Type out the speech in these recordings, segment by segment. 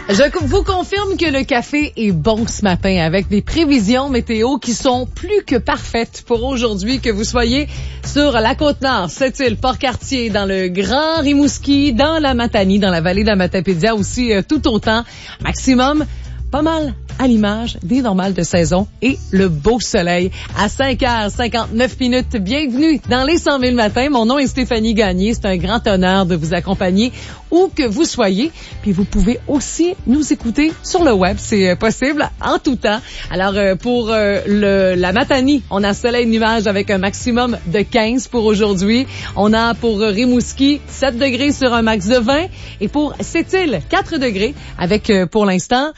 Je vous confirme que le café est bon ce matin avec des prévisions météo qui sont plus que parfaites pour aujourd'hui, que vous soyez sur la Côte-Nord, Sept-Îles, Port-Cartier, dans le Grand Rimouski, dans la Matanie, dans la vallée de la Matapédia aussi, tout autant. Maximum, pas mal à l'image des normales de saison et le beau soleil à 5h59. Bienvenue dans les 100 000 matins. Mon nom est Stéphanie Gagné. C'est un grand honneur de vous accompagner où que vous soyez. Puis vous pouvez aussi nous écouter sur le web. C'est possible en tout temps. Alors, pour la Matanie, on a soleil nuage avec un maximum de 15 pour aujourd'hui. On a pour Rimouski 7 degrés sur un max de 20. Et pour Sept-Îles, 4 degrés avec, pour l'instant,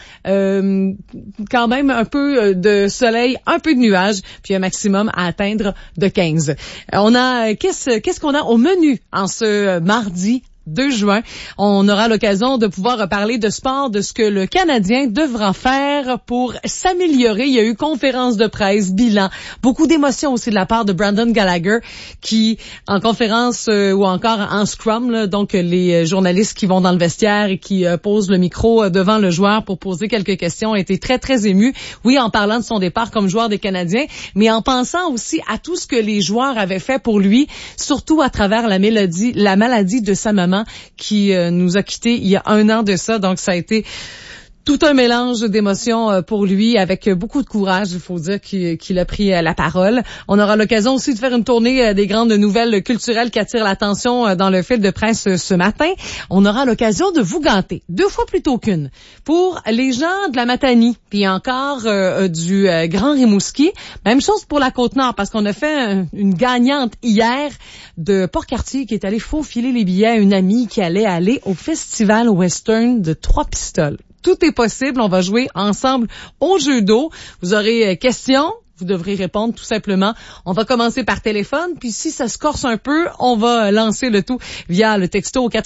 quand même un peu de soleil, un peu de nuages, puis un maximum à atteindre de 15. On a qu'est-ce qu'on a au menu en ce mardi 2 juin. On aura l'occasion de pouvoir parler de sport, de ce que le Canadien devra faire pour s'améliorer. Il y a eu conférence de presse, bilan, beaucoup d'émotions aussi de la part de Brandon Gallagher qui, en conférence ou encore en scrum, là, donc les journalistes qui vont dans le vestiaire et qui posent le micro devant le joueur pour poser quelques questions, ont été très, très émus. Oui, en parlant de son départ comme joueur des Canadiens, mais en pensant aussi à tout ce que les joueurs avaient fait pour lui, surtout à travers la maladie de sa maman qui nous a quittés il y a 1 an de ça. Donc, ça a été tout un mélange d'émotions pour lui, avec beaucoup de courage, il faut dire, qu'il a pris la parole. On aura l'occasion aussi de faire une tournée des grandes nouvelles culturelles qui attirent l'attention dans le fil de presse ce matin. On aura l'occasion de vous ganter 2 fois plus tôt qu'une. Pour les gens de la Matanie, puis encore du Grand Rimouski, même chose pour la Côte-Nord, parce qu'on a fait une gagnante hier de Port-Cartier qui est allée faufiler les billets à une amie qui allait aller au Festival Western de Trois-Pistoles. Tout est possible. On va jouer ensemble au jeu d'eau. Vous aurez questions. Vous devrez répondre tout simplement. On va commencer par téléphone, puis si ça se corse un peu, on va lancer le tout via le texto au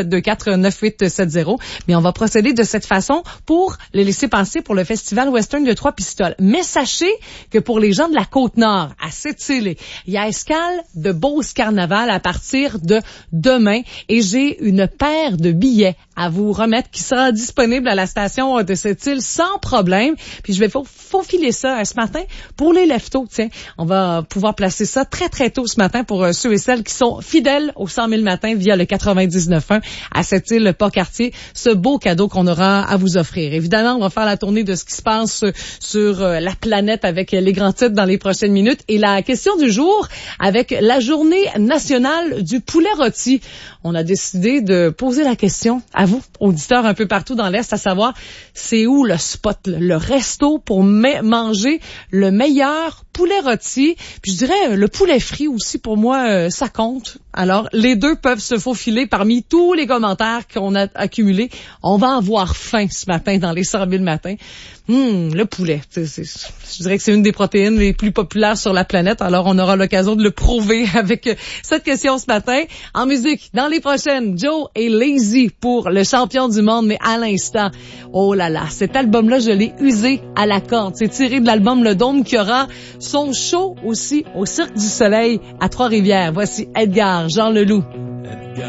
88-724-9870. Mais on va procéder de cette façon pour les laisser passer pour le Festival Western de Trois-Pistoles. Mais sachez que pour les gens de la Côte-Nord, à Sept-Îles, il y a escale de Beauce Carnaval à partir de demain. Et j'ai une paire de billets à vous remettre qui sera disponible à la station de Sept-Îles sans problème. Puis je vais faufiler ça ce matin pour les leftos, tiens, on va pouvoir placer ça très, très tôt ce matin pour ceux et celles qui sont fidèles aux 100 000 matins via le 99.1 à Sept-Îles, Port-Cartier. Ce beau cadeau qu'on aura à vous offrir. Évidemment, on va faire la tournée de ce qui se passe sur la planète avec les grands titres dans les prochaines minutes. Et la question du jour, avec la journée nationale du poulet rôti, on a décidé de poser la question à vous, auditeurs un peu partout dans l'Est, à savoir, c'est où le spot, le resto pour manger le meilleur poulet rôti, puis je dirais le poulet frit aussi, pour moi, ça compte. Alors, les deux peuvent se faufiler parmi tous les commentaires qu'on a accumulés. On va avoir faim ce matin dans les 100 000 matins. Le poulet, je dirais que c'est une des protéines les plus populaires sur la planète. Alors, on aura l'occasion de le prouver avec cette question ce matin. En musique, dans les prochaines, Joe et Lazy pour le champion du monde, mais à l'instant, oh là là, cet album-là, je l'ai usé à la corde. C'est tiré de l'album Le Dôme qui aura son show aussi au Cirque du Soleil à Trois-Rivières. Voici Edgar, Jean Leloup.